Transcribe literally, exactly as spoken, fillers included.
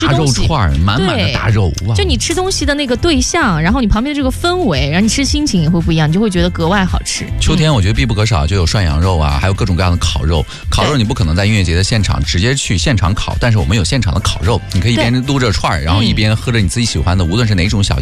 大肉串，满满的大肉，哇！ 就你吃东西的那个对象，然后你旁边的这个氛围，然后你吃心情也会不一样，你就会觉得格外好吃。 秋天我觉得必不可少就有涮羊肉啊，还有各种各样的烤肉。烤肉你不可能在音乐节的现场直接去现场烤，但是我们有现场的烤肉，你可以一边撸着串，然后一边喝着你自己喜欢的，无论是哪种小